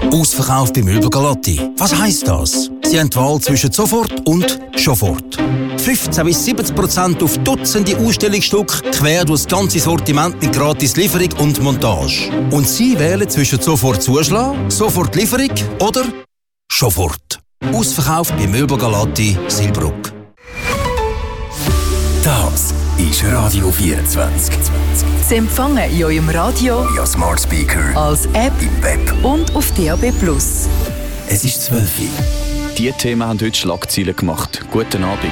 Ausverkauft bei Möbel Galatti. Was heisst das? Sie haben die Wahl zwischen sofort und Schofort. 15-70% auf Dutzende Ausstellungsstücke quer durch das ganze Sortiment mit gratis Lieferung und Montage. Und Sie wählen zwischen sofort Zuschlag, sofort Lieferung oder Schofort. Ausverkauft bei Möbel Galatti, Silbruck. Das ist Radio 24. Sie empfangen in eurem Radio, via Smart Speaker, als App im Web und auf DAB+. Es ist 12 Uhr. Diese Themen haben heute Schlagzeilen gemacht. Guten Abend.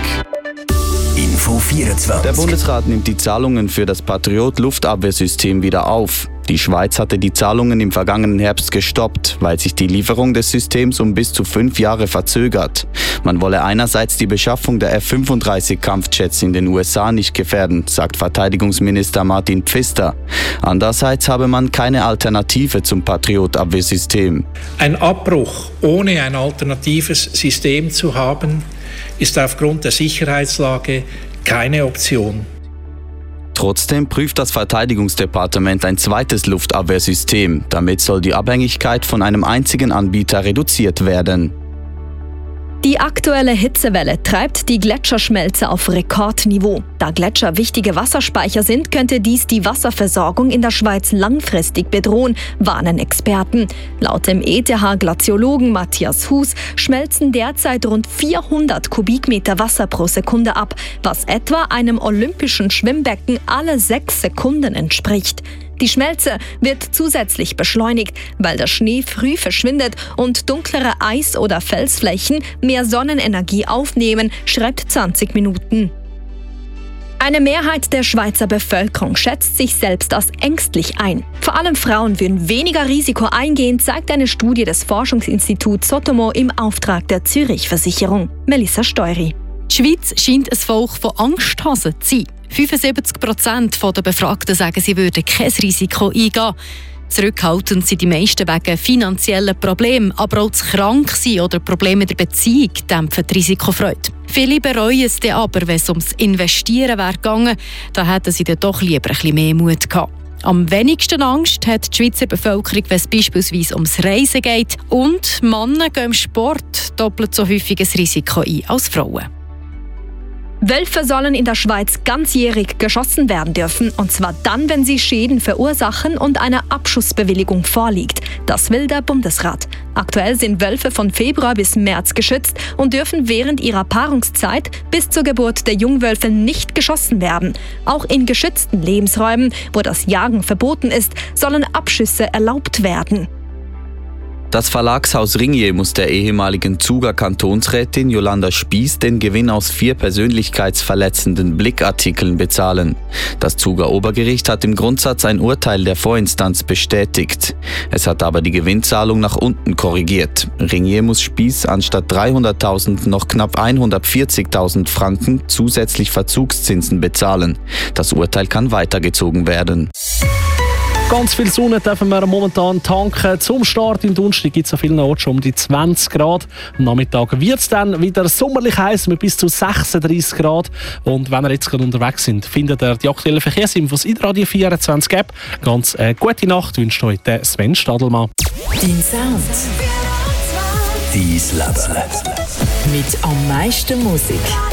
Info 24. Der Bundesrat nimmt die Zahlungen für das Patriot-Luftabwehrsystem wieder auf. Die Schweiz hatte die Zahlungen im vergangenen Herbst gestoppt, weil sich die Lieferung des Systems um bis zu 5 Jahre verzögert. Man wolle einerseits die Beschaffung der F-35-Kampfjets in den USA nicht gefährden, sagt Verteidigungsminister Martin Pfister. Andererseits habe man keine Alternative zum Patriot-Abwehrsystem. Ein Abbruch ohne ein alternatives System zu haben, ist aufgrund der Sicherheitslage keine Option. Trotzdem prüft das Verteidigungsdepartement ein zweites Luftabwehrsystem. Damit soll die Abhängigkeit von einem einzigen Anbieter reduziert werden. Die aktuelle Hitzewelle treibt die Gletscherschmelze auf Rekordniveau. Da Gletscher wichtige Wasserspeicher sind, könnte dies die Wasserversorgung in der Schweiz langfristig bedrohen, warnen Experten. Laut dem ETH-Glaziologen Matthias Hus schmelzen derzeit rund 400 Kubikmeter Wasser pro Sekunde ab, was etwa einem olympischen Schwimmbecken alle 6 Sekunden entspricht. Die Schmelze wird zusätzlich beschleunigt, weil der Schnee früh verschwindet und dunklere Eis- oder Felsflächen mehr Sonnenenergie aufnehmen, schreibt 20 Minuten. Eine Mehrheit der Schweizer Bevölkerung schätzt sich selbst als ängstlich ein. Vor allem Frauen würden weniger Risiko eingehen, zeigt eine Studie des Forschungsinstituts Sotomo im Auftrag der Zürich-Versicherung. Melissa Steury. Die Schweiz scheint ein Volk von Angsthasen zu sein. 75% der Befragten sagen, sie würden kein Risiko eingehen. Zurückhaltend sind die meisten wegen finanziellen Problemen, aber auch zu krank sein oder Probleme in der Beziehung dämpfen die Risikofreude. Viele bereuen es dann aber, wenn es ums Investieren wäre gegangen, da hätten sie dann doch lieber ein bisschen mehr Mut gehabt. Am wenigsten Angst hat die Schweizer Bevölkerung, wenn es beispielsweise ums Reisen geht. Und Männer gehen im Sport doppelt so häufig ein Risiko ein als Frauen. Wölfe sollen in der Schweiz ganzjährig geschossen werden dürfen, und zwar dann, wenn sie Schäden verursachen und eine Abschussbewilligung vorliegt. Das will der Bundesrat. Aktuell sind Wölfe von Februar bis März geschützt und dürfen während ihrer Paarungszeit bis zur Geburt der Jungwölfe nicht geschossen werden. Auch in geschützten Lebensräumen, wo das Jagen verboten ist, sollen Abschüsse erlaubt werden. Das Verlagshaus Ringier muss der ehemaligen Zuger Kantonsrätin Jolanda Spiess den Gewinn aus 4 persönlichkeitsverletzenden Blickartikeln bezahlen. Das Zuger Obergericht hat im Grundsatz ein Urteil der Vorinstanz bestätigt. Es hat aber die Gewinnzahlung nach unten korrigiert. Ringier muss Spiess anstatt 300.000 noch knapp 140.000 Franken zusätzlich Verzugszinsen bezahlen. Das Urteil kann weitergezogen werden. Ganz viel Sonne dürfen wir momentan tanken. Zum Start im Donnerstag gibt es an vielen Orten schon um die 20 Grad. Am Nachmittag wird es dann wieder sommerlich heiß mit bis zu 36 Grad. Und wenn ihr jetzt gerade unterwegs sind, findet ihr die aktuellen Verkehrsinfos in der Radio 24 App. Ganz gute Nacht wünscht euch der Sven Stadelmann. Dein Sound. Dein Leben. Mit am meisten Musik.